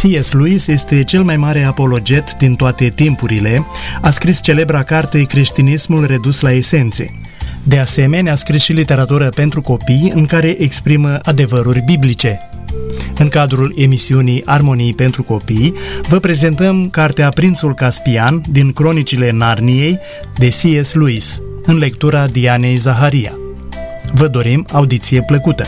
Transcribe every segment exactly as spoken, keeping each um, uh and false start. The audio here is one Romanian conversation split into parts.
C S. Lewis este cel mai mare apologet din toate timpurile, a scris celebra carte Creștinismul redus la esențe. De asemenea, a scris și literatură pentru copii în care exprimă adevăruri biblice. În cadrul emisiunii Armonii pentru copii, vă prezentăm cartea Prințul Caspian din Cronicile Narniei de C S. Lewis, în lectura Dianei Zaharia. Vă dorim audiție plăcută!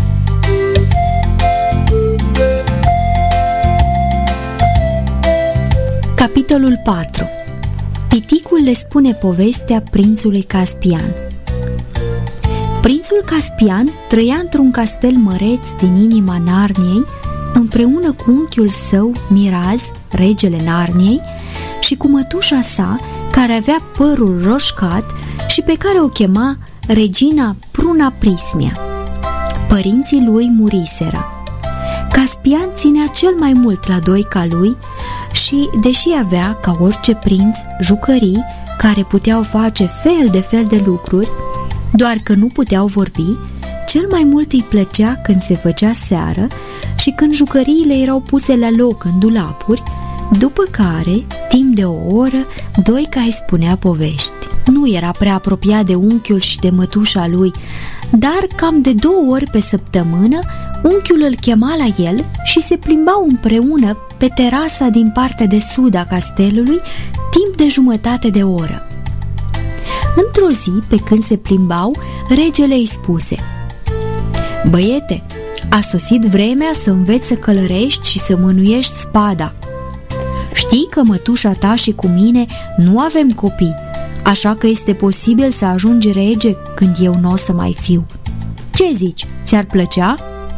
Capitolul patru. Piticul le spune povestea prințului Caspian. Prințul Caspian trăia într-un castel măreț din inima Narniei, împreună cu unchiul său Miraz, regele Narniei, și cu mătușa sa, care avea părul roșcat și pe care o chema regina Pruna Prismia. Părinții lui muriseră. Caspian ținea cel mai mult la doica lui și, deși avea, ca orice prinț, jucării care puteau face fel de fel de lucruri, doar că nu puteau vorbi, cel mai mult îi plăcea când se făcea seară și când jucăriile erau puse la loc în dulapuri, după care, timp de o oră, doica îi spunea povești. Nu era prea apropiat de unchiul și de mătușa lui, dar cam de două ori pe săptămână, unchiul îl chema la el și se plimbau împreună pe terasa din partea de sud a castelului timp de jumătate de oră. Într-o zi, pe când se plimbau, regele îi spuse: „Băiete, a sosit vremea să înveți să călărești și să mânuiești spada. Știi că mătușa ta și cu mine nu avem copii, așa că este posibil să ajungi rege când eu nu o să mai fiu. Ce zici, ți-ar plăcea?”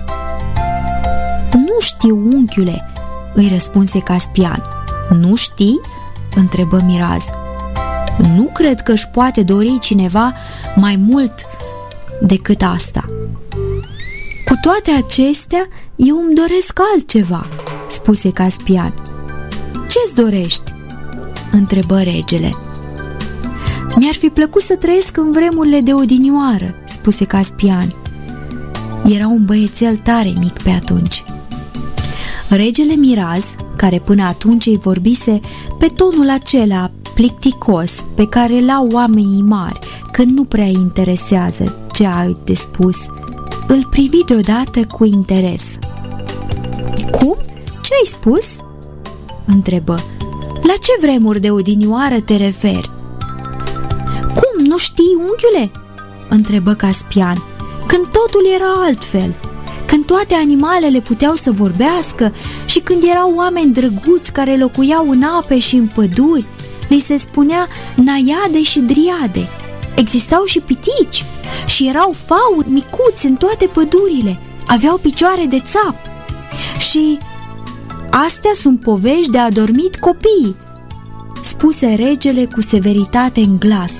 „Nu știu, unchiule,” îi răspunse Caspian. „Nu știi?” întrebă Miraz. „Nu cred că își poate dori cineva mai mult decât asta.” „Cu toate acestea, eu îmi doresc altceva,” spuse Caspian. „Ce-ți dorești?” întrebă regele. „Mi-ar fi plăcut să trăiesc în vremurile de odinioară,” spuse Caspian. Era un băiețel tare mic pe atunci. Regele Miraz, care până atunci îi vorbise pe tonul acela plicticos pe care l-au oamenii mari când nu prea îi interesează ce ai de spus, îl privi deodată cu interes. „Cum? Ce ai spus?” întrebă. „La ce vremuri de odinioară te referi?” „Cum, nu știi, unchiule?” întrebă Caspian. „Când totul era altfel, când toate animalele puteau să vorbească și când erau oameni drăguți care locuiau în ape și în păduri, li se spunea naiade și driade. Existau și pitici și erau fauni micuți în toate pădurile, aveau picioare de țap. Și astea sunt povești de adormit copiii,” spuse regele cu severitate în glas.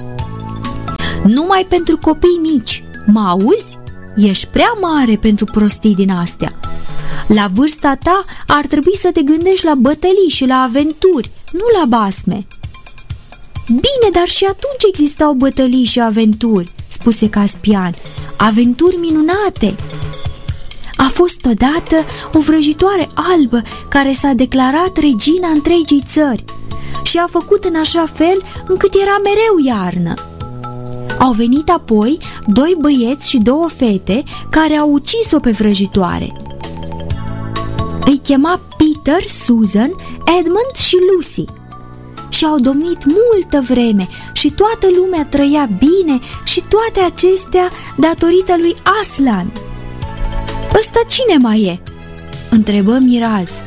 „Numai pentru copii mici, mă auzi? Ești prea mare pentru prostii din astea. La vârsta ta ar trebui să te gândești la bătălii și la aventuri, nu la basme.” „Bine, dar și atunci existau bătălii și aventuri,” spuse Caspian. „Aventuri minunate. A fost odată o vrăjitoare albă care s-a declarat regina întregii țări și a făcut în așa fel încât era mereu iarnă. Au venit apoi doi băieți și două fete care au ucis-o pe vrăjitoare. Îi chema Peter, Susan, Edmund și Lucy și au domnit multă vreme și toată lumea trăia bine și toate acestea datorită lui Aslan.” „Ăsta cine mai e?” întrebă Miraz.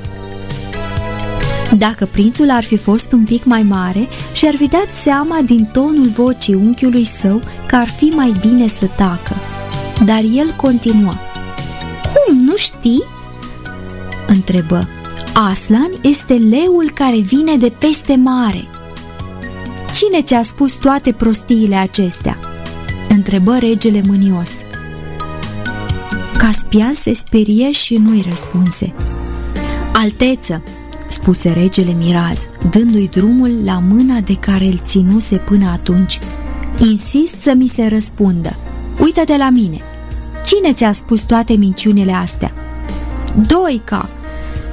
Dacă prințul ar fi fost un pic mai mare și-ar fi dat seama din tonul vocii unchiului său că ar fi mai bine să tacă. Dar el continua. „Cum, nu știi?” întrebă. „Aslan este leul care vine de peste mare.” „Cine ți-a spus toate prostiile acestea?” întrebă regele mânios. Caspian se sperie și nu-i răspunse. „Alteță,” spuse regele Miraz, dându-i drumul la mâna de care îl ținuse până atunci, „insist să mi se răspundă. Uită-te la mine. Cine ți-a spus toate minciunile astea?” „Doica.”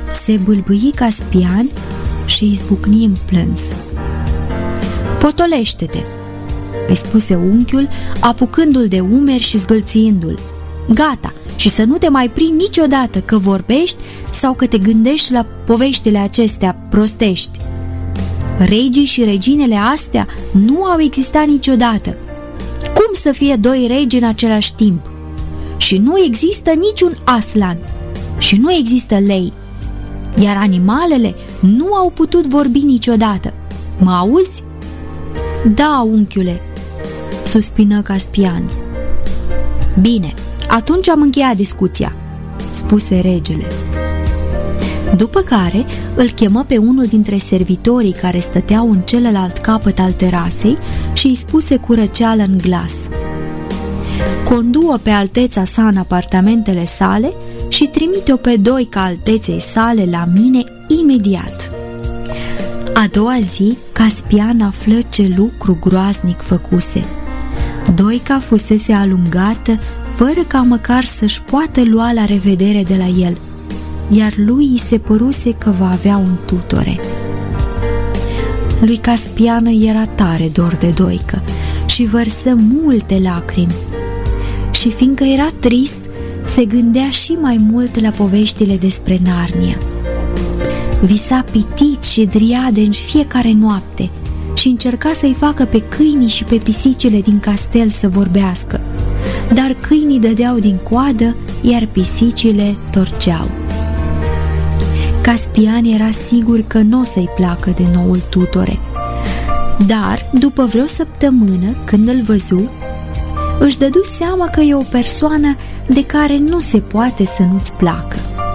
Se bâlbâi Caspian și izbucni în plâns. Potolește-te, îi spuse unchiul, apucându-l de umeri și zgâlțiindu-l. Gata, și să nu te mai prind niciodată că vorbești sau că te gândești la poveștile acestea prostești. Regii și reginele astea nu au existat niciodată. Cum să fie doi regi în același timp? Și nu există niciun aslan și nu există lei, iar animalele nu au putut vorbi niciodată. Mă auzi? Da, unchiule, suspină Caspian. Bine, atunci am încheiat discuția, spuse regele. După care îl chemă pe unul dintre servitorii care stăteau în celălalt capăt al terasei și îi spuse cu răceală în glas: condu-o pe alteța sa în apartamentele sale și trimite-o pe Doica alteței sale la mine imediat. A doua zi, Caspian află ce lucru groaznic făcuse. Doica fusese alungată fără ca măcar să-și poată lua la revedere de la el, iar lui îi se păruse că va avea un tutore. Lui Caspiană era tare dor de Doică și vărsă multe lacrimi. Și fiindcă era trist, se gândea și mai mult la poveștile despre Narnia. Visa pitit și driade în fiecare noapte și încerca să-i facă pe câinii și pe pisicile din castel să vorbească, dar câinii dădeau din coadă, iar pisicile torceau. Caspian era sigur că nu o să-i placă de noul tutore, dar după vreo săptămână, când îl văzu, își dădu seama că e o persoană de care nu se poate să nu-ți placă.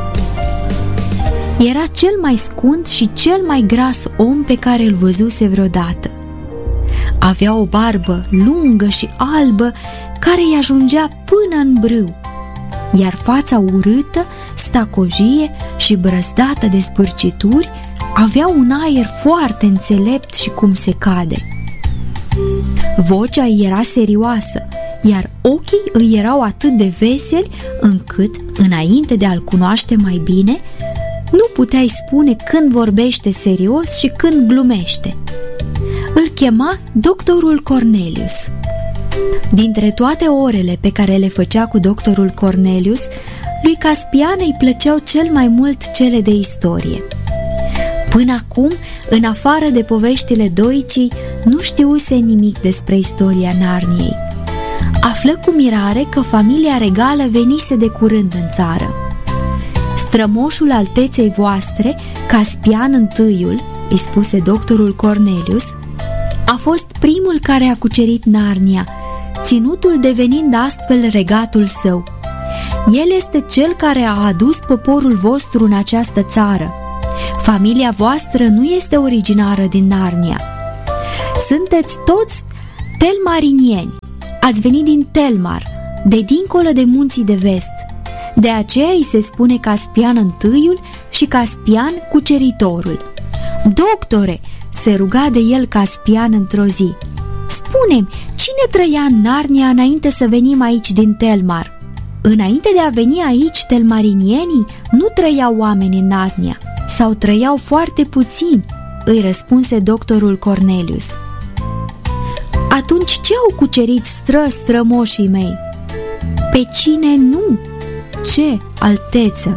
Era cel mai scund și cel mai gras om pe care îl văzuse vreodată. Avea o barbă lungă și albă care îi ajungea până în brâu, iar fața urâtă, stacojie și brăzdată de spârcituri avea un aer foarte înțelept și cum se cade. Vocea îi era serioasă, iar ochii îi erau atât de veseli încât, înainte de a-l cunoaște mai bine, nu puteai spune când vorbește serios și când glumește. Îl chema doctorul Cornelius. Dintre toate orele pe care le făcea cu doctorul Cornelius, lui Caspian îi plăceau cel mai mult cele de istorie. Până acum, în afară de poveștile Doicii, nu știuse nimic despre istoria Narniei. Află cu mirare că familia regală venise de curând în țară. Strămoșul alteței voastre, Caspian întâiul, îi spuse doctorul Cornelius, a fost primul care a cucerit Narnia, ținutul devenind astfel regatul său. El este cel care a adus poporul vostru în această țară. Familia voastră nu este originară din Narnia. Sunteți toți telmarinieni. Ați venit din Telmar, de dincolo de munții de vest. De aceea îi se spune Caspian întâiul și Caspian cuceritorul. Doctore, se ruga de el Caspian într-o zi, spune-mi, cine trăia în Narnia înainte să venim aici din Telmar? Înainte de a veni aici, telmarinienii nu trăiau oameni în Narnia, sau trăiau foarte puțini, îi răspunse doctorul Cornelius. Atunci ce au cucerit stră-strămoșii mei? Pe cine nu? Ce alteță?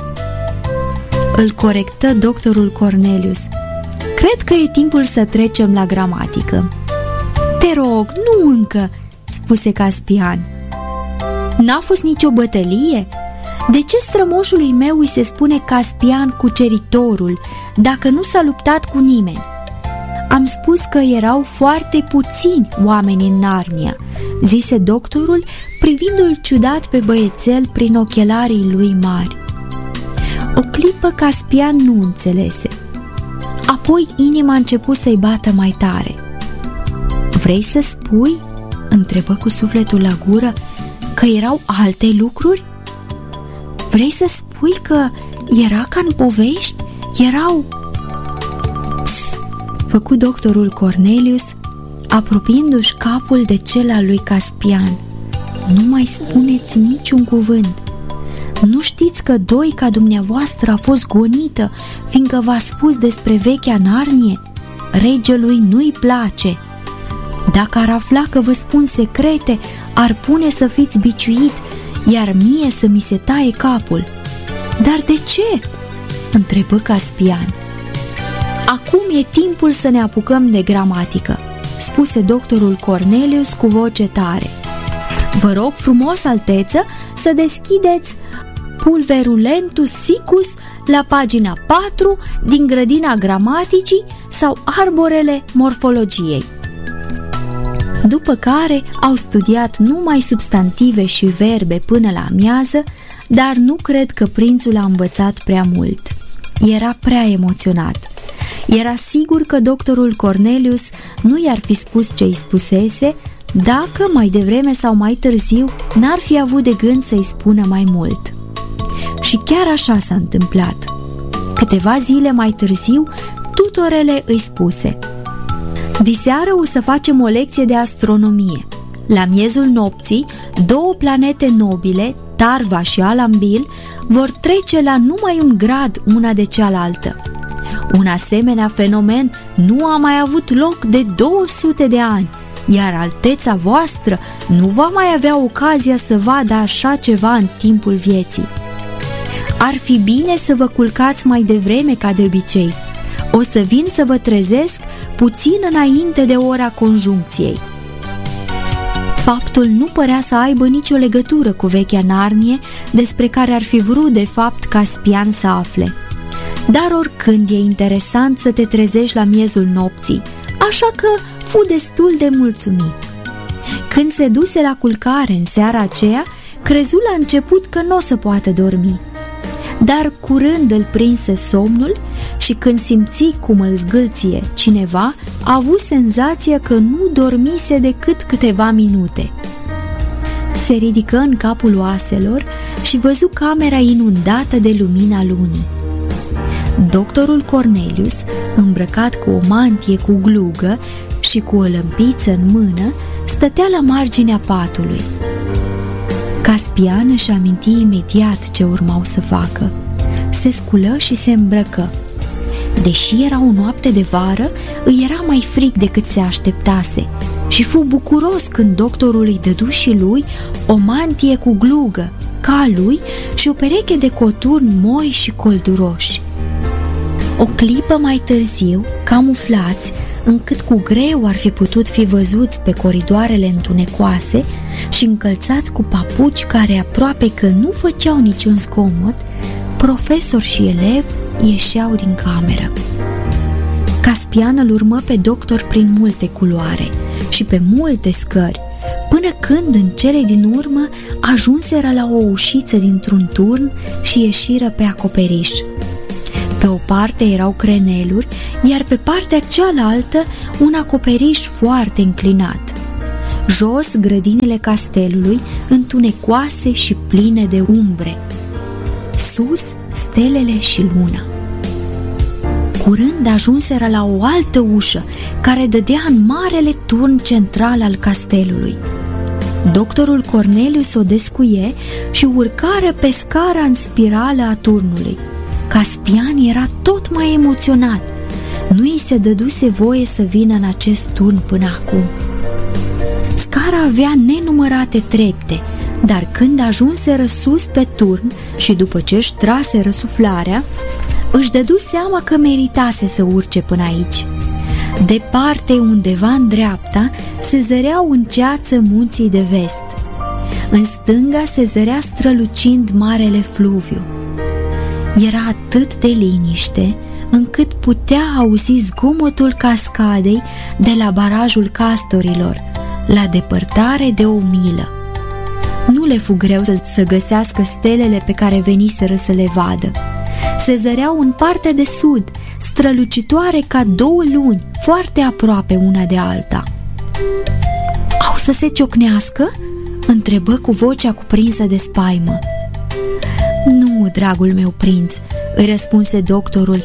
Îl corectă doctorul Cornelius. Cred că e timpul să trecem la gramatică. Te rog, nu încă, spuse Caspian. N-a fost nicio bătălie? De ce strămoșului meu îi se spune Caspian cuceritorul, dacă nu s-a luptat cu nimeni? Am spus că erau foarte puțini oameni în Narnia, zise doctorul, privindu-l ciudat pe băiețel prin ochelarii lui mari. O clipă Caspian nu înțelese. Apoi inima a început să-i bată mai tare. Vrei să spui, întrebă cu sufletul la gură, că erau alte lucruri? Vrei să spui că era ca în povești? Erau... Psst, făcu doctorul Cornelius, apropiindu-și capul de cel al lui Caspian. Nu mai spuneți niciun cuvânt. Nu știți că doica dumneavoastră a fost gonită, fiindcă v-a spus despre vechea Narnie? Regelui nu-i place. Dacă ar afla că vă spun secrete, ar pune să fiți biciuit, iar mie să mi se taie capul." "Dar de ce?" întrebă Caspian. "Acum e timpul să ne apucăm de gramatică," spuse doctorul Cornelius cu voce tare. "Vă rog frumos, alteță, să deschideți Pulverulentus Siccus la pagina patru din Grădina Gramaticii sau Arborele Morfologiei." După care au studiat numai substantive și verbe până la amiază, dar nu cred că prințul a învățat prea mult. Era prea emoționat. Era sigur că doctorul Cornelius nu i-ar fi spus ce îi spusese dacă mai devreme sau mai târziu n-ar fi avut de gând să-i spună mai mult. Și chiar așa s-a întâmplat. Câteva zile mai târziu, tutorele îi spuse: "Diseară o să facem o lecție de astronomie. La miezul nopții, două planete nobile, Tarva și Alambil, vor trece la numai un grad una de cealaltă. Un asemenea fenomen nu a mai avut loc de două sute de ani, iar alteța voastră nu va mai avea ocazia să vadă așa ceva în timpul vieții. Ar fi bine să vă culcați mai devreme ca de obicei. O să vin să vă trezesc puțin înainte de ora conjuncției." Faptul nu părea să aibă nicio legătură cu vechea Narnie, despre care ar fi vrut de fapt Caspian să afle. Dar oricând e interesant să te trezești la miezul nopții, așa că fu destul de mulțumit. Când se duse la culcare în seara aceea, crezu la început că nu o să poată dormi. Dar curând îl prinse somnul și când simți cum îl zgâlție cineva, a avut senzația că nu dormise decât câteva minute. Se ridică în capul oaselor și văzu camera inundată de lumina lunii. Doctorul Cornelius, îmbrăcat cu o mantie cu glugă și cu o lămpiță în mână, stătea la marginea patului. Caspian își aminti imediat ce urmau să facă. Se sculă și se îmbrăcă. Deși era o noapte de vară, îi era mai frig decât se așteptase și fu bucuros când doctorul îi dădu și lui o mantie cu glugă, ca lui, și o pereche de coturni moi și colduroși. O clipă mai târziu, camuflați, încât cu greu ar fi putut fi văzuți pe coridoarele întunecoase și încălțați cu papuci care aproape că nu făceau niciun zgomot, profesor și elev ieșeau din cameră. Caspian îl urmă pe doctor prin multe culoare și pe multe scări, până când în cele din urmă ajunseră la o ușiță dintr-un turn și ieșiră pe acoperiș. Pe o parte erau creneluri, iar pe partea cealaltă un acoperiș foarte înclinat. Jos, grădinile castelului, întunecoase și pline de umbre. Sus, stelele și luna. Curând ajunseră la o altă ușă, care dădea în marele turn central al castelului. Doctorul Cornelius o descuie și urcară pe scara în spirală a turnului. Caspian era tot mai emoționat. Nu i se dăduse voie să vină în acest turn până acum. Scara avea nenumărate trepte, dar când ajunseră sus pe turn și după ce își trase răsuflarea, își dădu seama că meritase să urce până aici. Departe, undeva în dreapta, se zăreau în ceață munții de vest. În stânga se zărea strălucind marele fluviu. Era atât de liniște încât putea auzi zgomotul cascadei de la barajul Castorilor, la depărtare de o milă. Nu le fu greu să, să găsească stelele pe care veniseră să le vadă. Se zăreau în partea de sud, strălucitoare ca două luni, foarte aproape una de alta. "Au să se ciocnească?" întrebă cu vocea cuprinsă de spaimă. "Nu, dragul meu prinț," îi răspunse doctorul.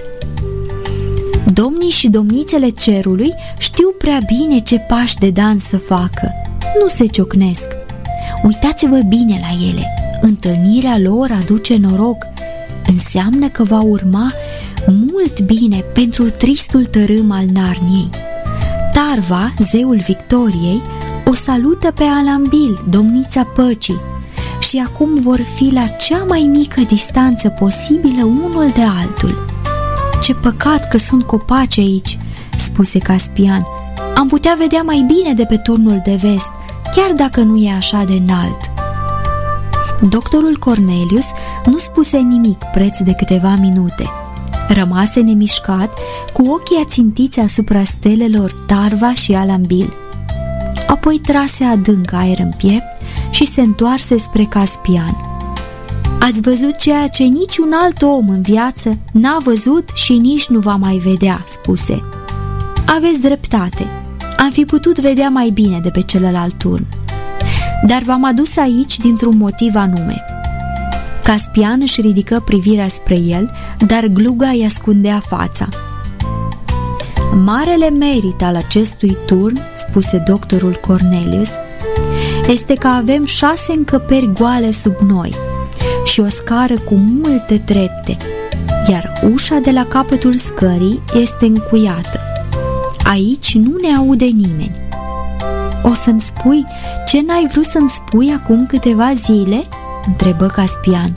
"Domnii și domnițele cerului știu prea bine ce pași de dans să facă. Nu se ciocnesc. Uitați-vă bine la ele. întâlnirea lor aduce noroc. Înseamnă că va urma mult bine pentru tristul tărâm al Narniei. Tarva, zeul victoriei, o salută pe Alambil, domnița păcii, și acum vor fi la cea mai mică distanță posibilă unul de altul. Ce păcat că sunt copaci aici, spuse Caspian. Am putea vedea mai bine de pe turnul de vest, chiar dacă nu e așa de înalt. Doctorul Cornelius nu spuse nimic preț de câteva minute. Rămase nemișcat, cu ochii ațintiți asupra stelelor Tarva și Alambil. Apoi trase adânc aer în piept și se întoarse spre Caspian. Ați văzut ceea ce niciun alt om în viață n-a văzut și nici nu va mai vedea, spuse. Aveți dreptate, am fi putut vedea mai bine de pe celălalt turn. Dar v-am adus aici dintr-un motiv anume. Caspian își ridică privirea spre el, dar gluga îi ascundea fața. Marele merit al acestui turn, spuse doctorul Cornelius, este că avem șase încăperi goale sub noi și o scară cu multe trepte, iar ușa de la capătul scării este încuiată. Aici nu ne aude nimeni. O să-mi spui ce n-ai vrut să-mi spui acum câteva zile? Întrebă Caspian.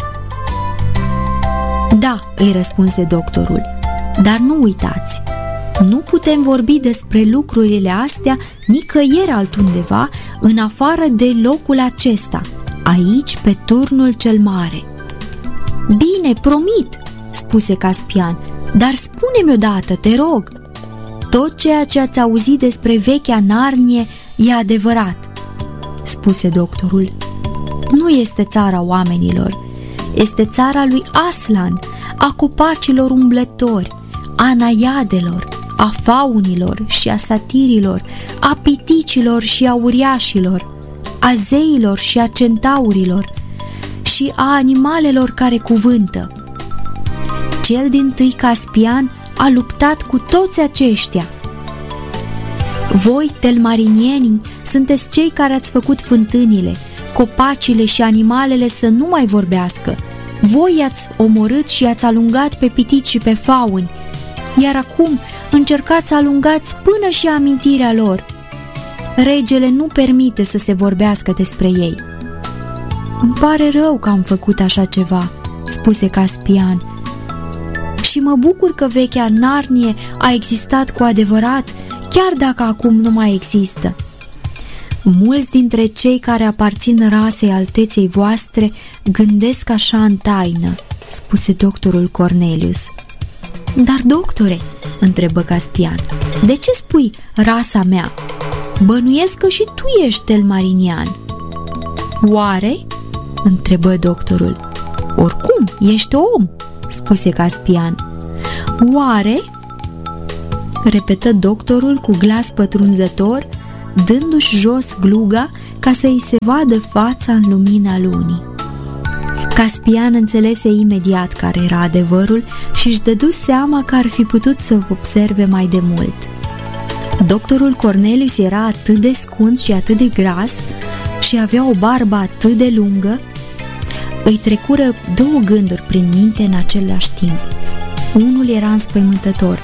Da, îi răspunse doctorul, dar nu uitați, nu putem vorbi despre lucrurile astea nicăieri altundeva în afară de locul acesta, aici pe turnul cel mare. Bine, promit, spuse Caspian, dar spune-mi odată, te rog. Tot ceea ce ați auzit despre vechea Narnie e adevărat, spuse doctorul. Nu este țara oamenilor, este țara lui Aslan, a copacilor umblători, a naiadelor, a faunilor și a satirilor, a piticilor și a uriașilor, a zeilor și a centaurilor și a animalelor care cuvântă. Cel dintâi Caspian a luptat cu toți aceștia. Voi, telmarinienii, sunteți cei care ați făcut fântânile, copacile și animalele să nu mai vorbească. Voi i-ați omorât și i-ați alungat pe pitici și pe fauni, iar acum încercați să alungați până și amintirea lor. Regele nu permite să se vorbească despre ei. Îmi pare rău că am făcut așa ceva, spuse Caspian, și mă bucur că vechea Narnie a existat cu adevărat, chiar dacă acum nu mai există. Mulți dintre cei care aparțin rasei alteței voastre gândesc așa în taină, spuse doctorul Cornelius. Dar, doctore, întrebă Caspian, de ce spui rasa mea? Bănuiesc că și tu ești telmarinian. Oare? Întrebă doctorul. Oricum, ești om, spuse Caspian. Oare? Repetă doctorul cu glas pătrunzător, dându-și jos gluga ca să îi se vadă fața în lumina lunii. Caspian înțelese imediat care era adevărul și își dădu seama că ar fi putut să observe mai de mult. Doctorul Cornelius era atât de scund și atât de gras și avea o barbă atât de lungă. Îi trecură două gânduri prin minte în același timp. Unul era înspăimântător.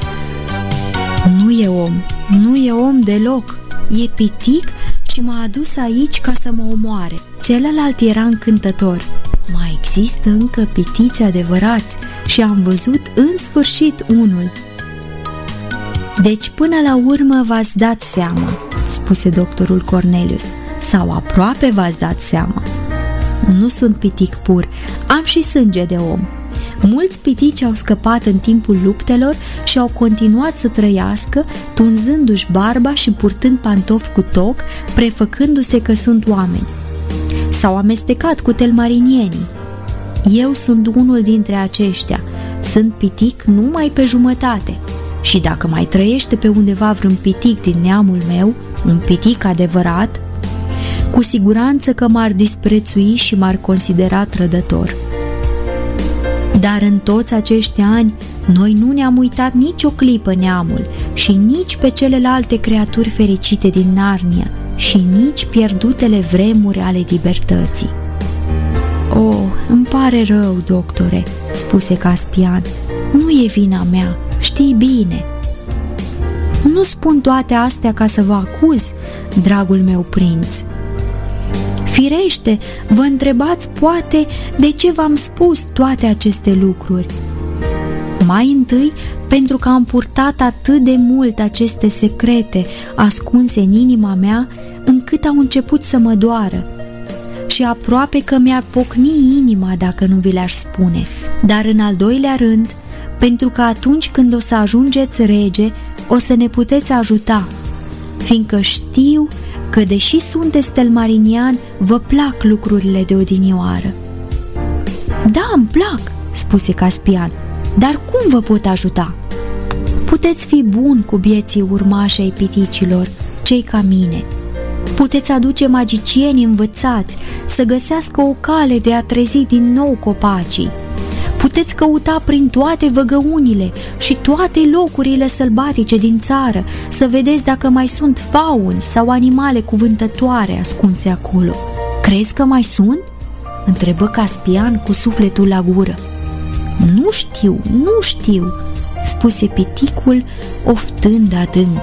Nu e om, nu e om deloc, e pitic și m-a adus aici ca să mă omoare. Celălalt era încântător. Mai există încă pitici adevărați și am văzut în sfârșit unul. Deci până la urmă v-ați dat seama, spuse doctorul Cornelius, sau aproape v-ați dat seama. Nu sunt pitic pur, am și sânge de om. Mulți pitici au scăpat în timpul luptelor și au continuat să trăiască, tunzându-și barba și purtând pantofi cu toc, prefăcându-se că sunt oameni. S-au amestecat cu telmarinienii. Eu sunt unul dintre aceștia, sunt pitic numai pe jumătate. Și dacă mai trăiește pe undeva vreun pitic din neamul meu, un pitic adevărat, cu siguranță că m-ar disprețui și m-ar considera trădător. Dar în toți acești ani, noi nu ne-am uitat nici o clipă neamul și nici pe celelalte creaturi fericite din Narnia și nici pierdutele vremuri ale libertății. Oh, îmi pare rău, doctore, spuse Caspian. Nu e vina mea, știi bine. Nu spun toate astea ca să vă acuz, dragul meu prinț. Firește, vă întrebați poate de ce v-am spus toate aceste lucruri. Mai întâi, pentru că am purtat atât de mult aceste secrete ascunse în inima mea, încât au început să mă doară. Și aproape că mi-ar pocni inima dacă nu vi le-aș spune. Dar în al doilea rând, pentru că atunci când o să ajungeți rege, o să ne puteți ajuta, fiindcă știu că, deși sunteți stelmarinian, vă plac lucrurile de odinioară. Da, îmi plac, spuse Caspian, dar cum vă pot ajuta? Puteți fi bun cu bieții urmași ai piticilor, cei ca mine. Puteți aduce magicieni învățați să găsească o cale de a trezi din nou copacii. Puteți căuta prin toate văgăunile și toate locurile sălbatice din țară să vedeți dacă mai sunt fauni sau animale cuvântătoare ascunse acolo. Crezi că mai sunt? Întrebă Caspian cu sufletul la gură. Nu știu, nu știu, spuse piticul oftând adânc.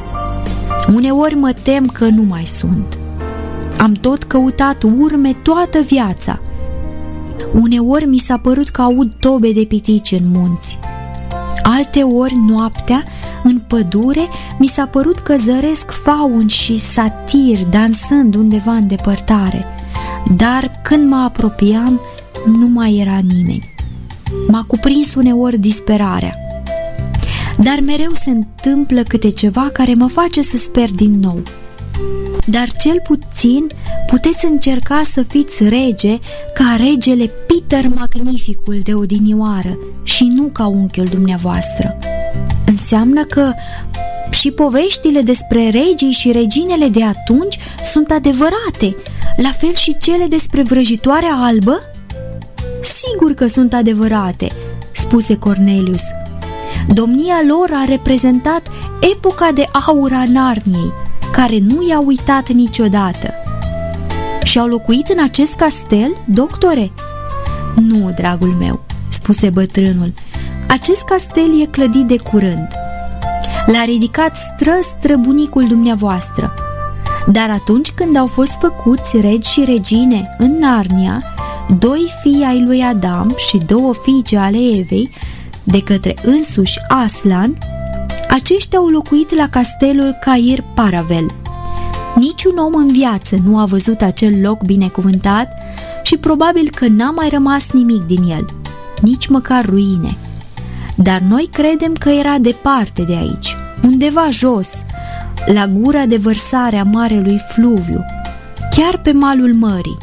Uneori mă tem că nu mai sunt. Am tot căutat urme toată viața. Uneori mi s-a părut că aud tobe de pitici în munți. Alteori, noaptea, în pădure, mi s-a părut că zăresc fauni și satiri dansând undeva în depărtare. Dar când mă apropiam, nu mai era nimeni. M-a cuprins uneori disperarea. Dar mereu se întâmplă câte ceva care mă face să sper din nou. Dar cel puțin puteți încerca să fiți rege ca regele Peter Magnificul de odinioară și nu ca unchiul dumneavoastră. Înseamnă că și poveștile despre regii și reginele de atunci sunt adevărate, la fel și cele despre vrăjitoarea albă? Sigur că sunt adevărate, spuse Cornelius. Domnia lor a reprezentat epoca de aur a Narniei, care nu i-a uitat niciodată. Și au locuit în acest castel, doctore? Nu, dragul meu, spuse bătrânul. Acest castel e clădit de curând. L-a ridicat stră-stră bunicul dumneavoastră. Dar atunci când au fost făcuți regi și regine în Narnia, doi fii ai lui Adam și două fiice ale Evei, de către însuși Aslan, aceștia au locuit la castelul Cair Paravel. Niciun om în viață nu a văzut acel loc binecuvântat și probabil că n-a mai rămas nimic din el, nici măcar ruine. Dar noi credem că era departe de aici, undeva jos, la gura de vărsare a marelui fluviu, chiar pe malul mării.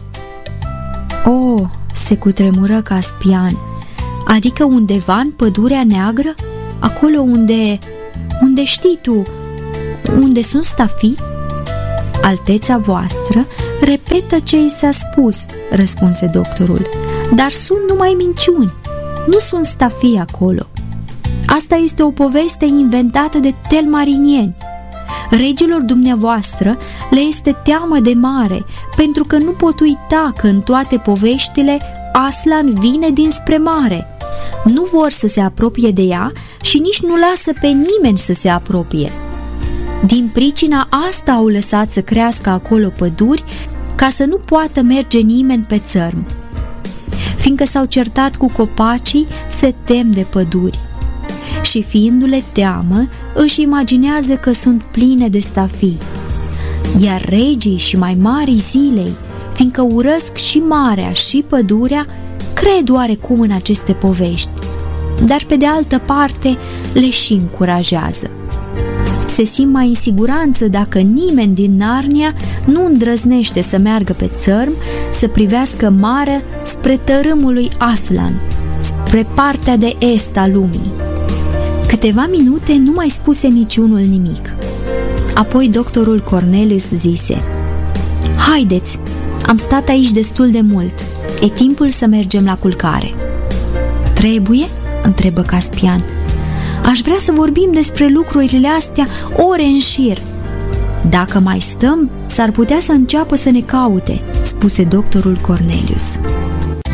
Oh, se cutremură Caspian, adică undeva în Pădurea Neagră? Acolo unde... unde știi tu, unde sunt stafii? Alteța voastră repetă ce i s-a spus, răspunse doctorul, dar sunt numai minciuni, nu sunt stafii acolo. Asta este o poveste inventată de telmarinieni. Regilor dumneavoastră le este teamă de mare, pentru că nu pot uita că în toate poveștile Aslan vine dinspre mare. Nu vor să se apropie de ea și nici nu lasă pe nimeni să se apropie. Din pricina asta au lăsat să crească acolo păduri, ca să nu poată merge nimeni pe țărm. Fiindcă s-au certat cu copacii, se tem de păduri. Și fiindu-le teamă, își imaginează că sunt pline de stafii. Iar regii și mai mari zilei, fiindcă urăsc și marea și pădurea, cred oarecum în aceste povești, dar pe de altă parte le și încurajează. Se simt mai în siguranță dacă nimeni din Narnia nu îndrăznește să meargă pe țărm, să privească marea spre tărâmul lui Aslan, spre partea de est a lumii. Câteva minute nu mai spuse niciunul nimic. Apoi doctorul Cornelius zise: haideți, am stat aici destul de mult, e timpul să mergem la culcare. Trebuie? Întrebă Caspian. Aș vrea să vorbim despre lucrurile astea ore în șir. Dacă mai stăm, s-ar putea să înceapă să ne caute, spuse doctorul Cornelius.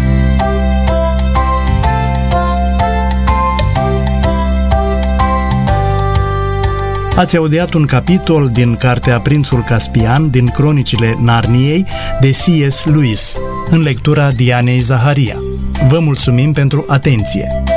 Ați audiat un capitol din cartea Prințul Caspian din Cronicile Narniei de C S. Lewis, în lectura Dianei Zaharia. Vă mulțumim pentru atenție!